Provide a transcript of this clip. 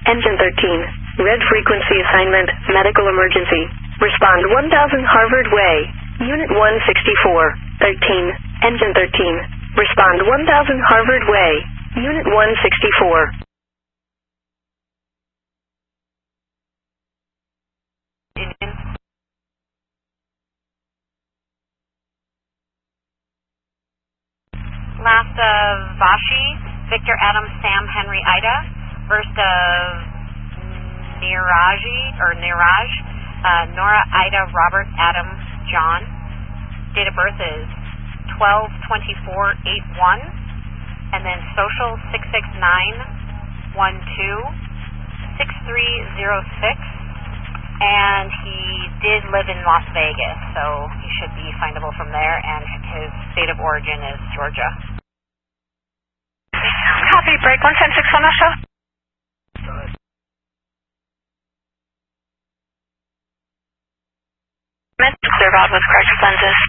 Engine 13. Red frequency assignment, medical emergency. Respond 1000 Harvard Way. Unit 164. 13. Engine 13. Respond 1000 Harvard Way. Unit 164. Last of Vashi, Victor Adam Sam Henry Ida. First of Niraj, Nora Ida Robert Adam John. Date of birth is 12/24/81, and then social 669126306, and he did live in Las Vegas, so he should be findable from there, and his state of origin is Georgia. Copy, break 110.6 on the show. Observe out with corrective lenses.